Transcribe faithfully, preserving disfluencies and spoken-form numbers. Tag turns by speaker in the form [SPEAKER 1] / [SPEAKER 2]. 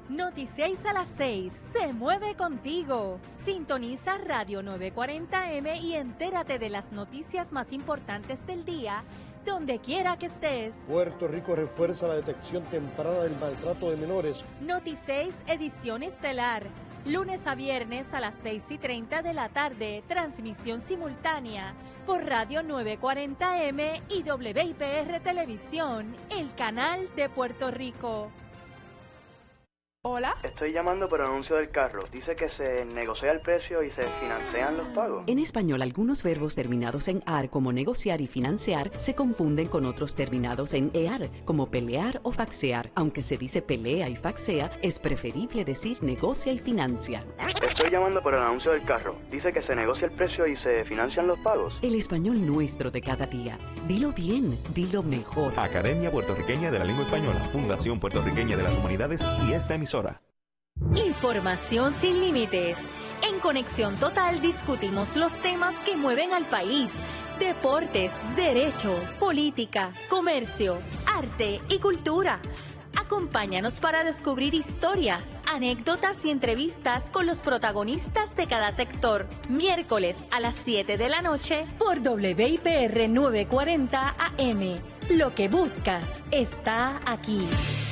[SPEAKER 1] Noti seis a las seis se mueve contigo. Sintoniza Radio nueve cuarenta eme y entérate de las noticias más importantes del día, donde quiera que estés.
[SPEAKER 2] Puerto Rico refuerza la detección temprana del maltrato de menores.
[SPEAKER 1] Noti seis edición estelar. Lunes a viernes a las seis y treinta de la tarde, transmisión simultánea por Radio nueve cuarenta eme y doble u I P R Televisión, el canal de Puerto Rico.
[SPEAKER 3] Hola.
[SPEAKER 4] Estoy llamando por el anuncio del carro. Dice que se negocia el precio y se financian los pagos.
[SPEAKER 5] En español, algunos verbos terminados en ar, como negociar y financiar, se confunden con otros terminados en ear, como pelear o faxear. Aunque se dice pelea y faxea, es preferible decir negocia y financia.
[SPEAKER 4] Estoy llamando por el anuncio del carro. Dice que se negocia el precio y se financian los pagos.
[SPEAKER 5] El español nuestro de cada día. Dilo bien, dilo mejor.
[SPEAKER 6] Academia Puertorriqueña de la Lengua Española, Fundación Puertorriqueña de las Humanidades y esta emisora.
[SPEAKER 1] Información sin límites. En Conexión Total discutimos los temas que mueven al país. Deportes, derecho, política, comercio, arte y cultura. Acompáñanos para descubrir historias, anécdotas y entrevistas con los protagonistas de cada sector. Miércoles a las siete de la noche por doble u I P R nueve cuarenta A M. Lo que buscas está aquí.